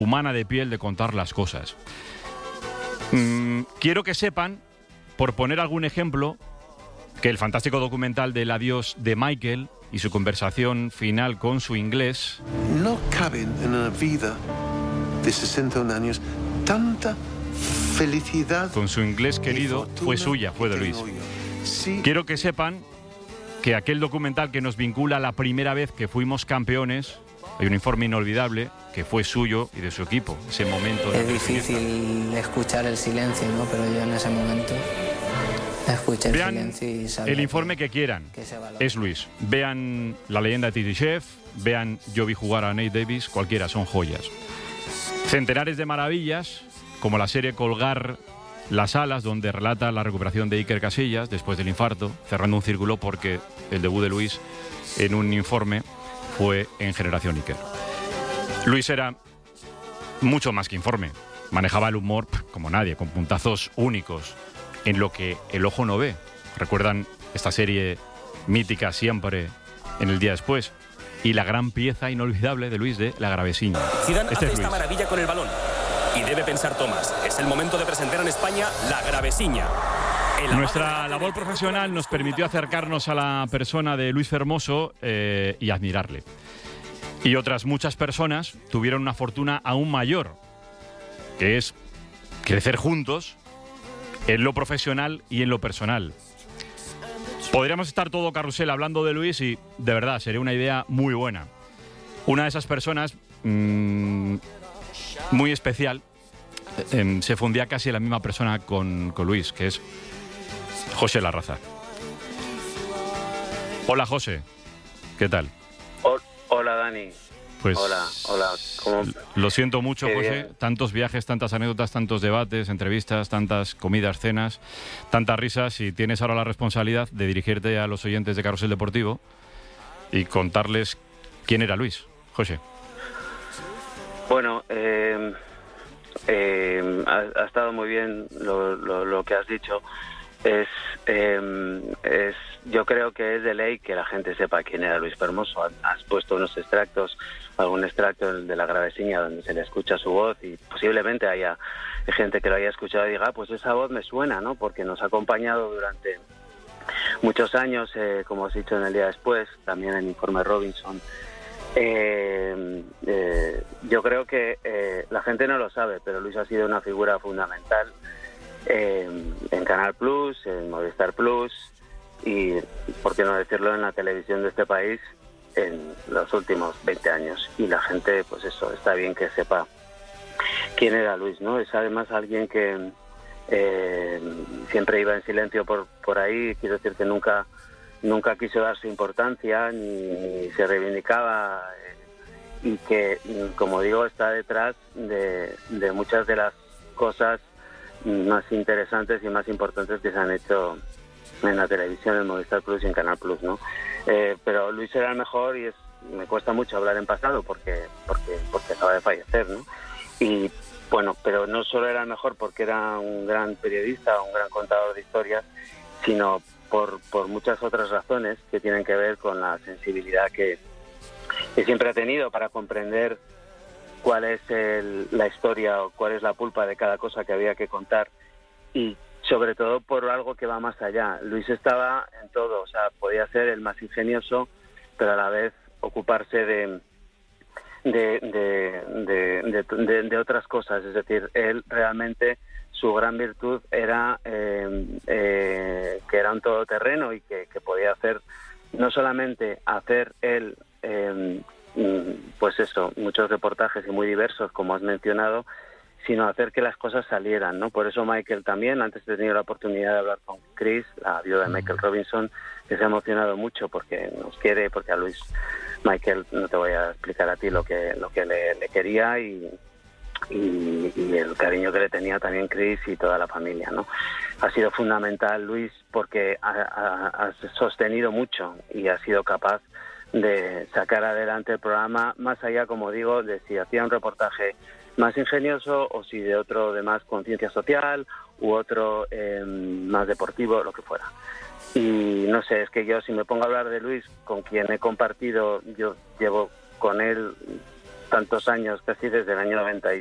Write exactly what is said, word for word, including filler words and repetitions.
humana de piel de contar las cosas. Mm, quiero que sepan, por poner algún ejemplo, que el fantástico documental del adiós de Michael y su conversación final con su inglés... No cabe en una vida de sesenta y un años tanta felicidad... Con su inglés querido fue suya, fue de Luis. Sí. Quiero que sepan que aquel documental que nos vincula a la primera vez que fuimos campeones, hay un informe inolvidable que fue suyo y de su equipo, ese momento... Es difícil escuchar el silencio, ¿no? Pero yo en ese momento... Escuché el Vean silencio y sabía el informe que, que quieran, que es Luis. Vean La leyenda de Titi Chef, vean Yo vi jugar a Nate Davis, cualquiera, son joyas. Centenares de maravillas, como la serie Colgar las alas, donde relata la recuperación de Iker Casillas después del infarto, cerrando un círculo porque el debut de Luis en un informe fue en Generación Iker. Luis era mucho más que informe, manejaba el humor como nadie, con puntazos únicos en lo que el ojo no ve. ¿Recuerdan esta serie mítica Siempre en el día después? Y la gran pieza inolvidable de Luis de La Gravesiña. Zidane este hace es esta maravilla con el balón. Y debe pensar Tomás, es el momento de presentar en España La Gravesiña. Nuestra labor profesional nos permitió acercarnos a la persona de Luis Fermoso eh, y admirarle. Y otras muchas personas tuvieron una fortuna aún mayor, que es crecer juntos en lo profesional y en lo personal. Podríamos estar todo carrusel hablando de Luis y, de verdad, sería una idea muy buena. Una de esas personas mmm, muy especial eh, se fundía casi la misma persona con, con Luis, que es José Larraza. Hola, José. ¿Qué tal? Hola, Dani. Pues hola, hola. ¿Cómo? Lo siento mucho, Qué José. bien. Tantos viajes, tantas anécdotas, tantos debates, entrevistas, tantas comidas, cenas, tantas risas, y tienes ahora la responsabilidad de dirigirte a los oyentes de Carrusel Deportivo y contarles quién era Luis. José. Bueno, eh, eh, ha, ha estado muy bien lo, lo, lo que has dicho. Es, eh, es, yo creo que es de ley que la gente sepa quién era Luis Fermoso. Has puesto unos extractos, algún extracto de La Gravesiña donde se le escucha su voz y posiblemente haya gente que lo haya escuchado y diga, ah, pues esa voz me suena, ¿no? Porque nos ha acompañado durante muchos años, eh, como has dicho en el día después, también en Informe Robinson. Eh, eh, yo creo que eh, la gente no lo sabe, pero Luis ha sido una figura fundamental Eh, en Canal Plus, en Movistar Plus y, por qué no decirlo, en la televisión de este país en los últimos veinte años. Y la gente, pues eso, está bien que sepa quién era Luis, ¿no? Es además alguien que eh, siempre iba en silencio por, por ahí, quiero decir que nunca, nunca quiso dar su importancia ni, ni se reivindicaba eh, y que, como digo, está detrás de, de muchas de las cosas más interesantes y más importantes que se han hecho en la televisión, en Movistar Plus y en Canal Plus, ¿no? Eh, pero Luis era el mejor y es, me cuesta mucho hablar en pasado porque porque porque acaba de fallecer, ¿no? Y bueno, pero no solo era el mejor porque era un gran periodista, un gran contador de historias, sino por por muchas otras razones que tienen que ver con la sensibilidad que, que siempre ha tenido para comprender cuál es el, la historia o cuál es la pulpa de cada cosa que había que contar y sobre todo por algo que va más allá. Luis estaba en todo, o sea, podía ser el más ingenioso, pero a la vez ocuparse de de, de, de, de, de, de otras cosas, es decir, él realmente su gran virtud era eh, eh, que era un todoterreno y que, que podía hacer, no solamente hacer él eh, pues eso, muchos reportajes y muy diversos, como has mencionado, sino hacer que las cosas salieran, ¿no? Por eso Michael también, antes he tenido la oportunidad de hablar con Chris, la viuda de Michael Robinson, que se ha emocionado mucho porque nos quiere, porque a Luis Michael, no te voy a explicar a ti lo que lo que le, le quería y, y, y el cariño que le tenía también Chris y toda la familia, ¿no? Ha sido fundamental Luis porque ha, ha, ha sostenido mucho y ha sido capaz de sacar adelante el programa, más allá, como digo, de si hacía un reportaje más ingenioso o si de otro de más conciencia social u otro eh, más deportivo, lo que fuera. Y no sé, es que yo si me pongo a hablar de Luis, con quien he compartido, yo llevo con él tantos años, casi desde el año noventa y